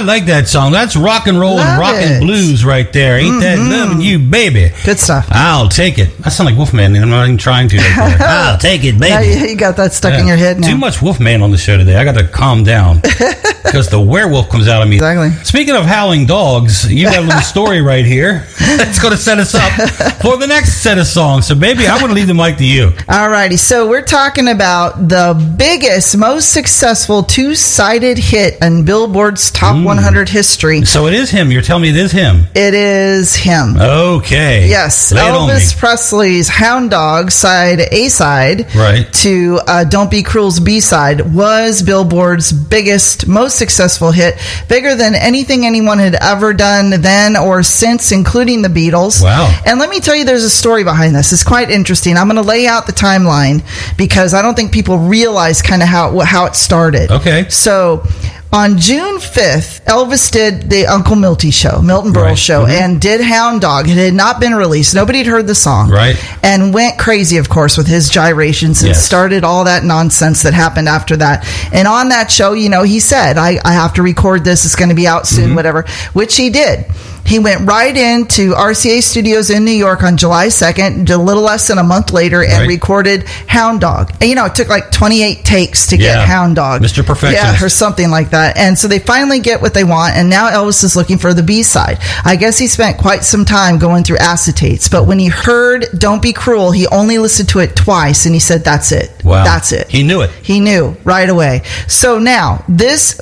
like that song. That's rock and roll and rock and blues right there. Ain't that loving you, baby? Good stuff. I'll take it. I sound like Wolfman, and I'm not even trying to. I'll take it, baby. Yeah, you got that stuck in your head now. Too much Wolfman on the show today. I got to calm down because the werewolf comes out of me. Exactly. Speaking of howling dogs, you got a little story right here. It's going to set us up for the next set of songs. So, baby, I'm going to leave the mic to you. All righty. So we're talking about the biggest, most successful two-sided hit in Billboard's Top 100 history. So it is him. You're telling me it is him. It is him. Okay. Yes. Lay it on me. Elvis Presley's Hound Dog side A-side right. to Don't Be Cruel's B-side was Billboard's biggest, most successful hit, bigger than anything anyone had ever done then or since, including the Beatles. Wow. And let me tell you, there's a story behind this. It's quite interesting. I'm going to lay out the timeline because I don't think people realize kind of how it started. Okay. So on June 5th, Elvis did the Uncle Milty show, Milton Berle show, and did Hound Dog. It had not been released. Nobody had heard the song. Right. And went crazy, of course, with his gyrations and started all that nonsense that happened after that. And on that show, you know, he said, I have to record this. It's going to be out soon, whatever, which he did. He went right into RCA Studios in New York on July 2nd, a little less than a month later, and recorded Hound Dog. And, you know, it took like 28 takes to get Hound Dog. Mr. Perfectionist. Yeah, or something like that. And so they finally get what they want, and now Elvis is looking for the B-side. I guess he spent quite some time going through acetates, but when he heard Don't Be Cruel, he only listened to it twice, and he said, that's it. Wow. That's it. He knew it. He knew right away. So now, this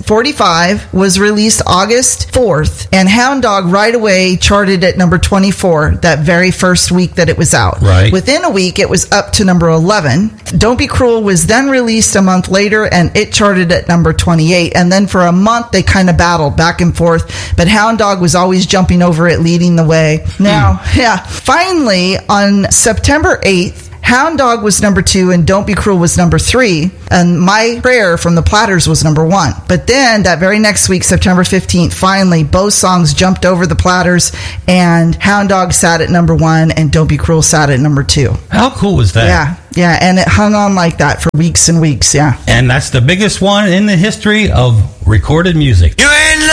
45 was released August 4th, and Hound Dog right away charted at number 24 that very first week that it was out. Right. Within a week, it was up to number 11. Don't Be Cruel was then released a month later, and it charted at number 28. And then for a month, they kind of battled back and forth, but Hound Dog was always jumping over it, leading the way. Now, finally, on September 8th, Hound Dog was number 2 and Don't Be Cruel was number 3, and My Prayer from the Platters was number 1. But then that very next week, September 15th, finally both songs jumped over the Platters, and Hound Dog sat at number 1 and Don't Be Cruel sat at number 2. How cool was that? Yeah, and it hung on like that for weeks and weeks, And that's the biggest one in the history of recorded music.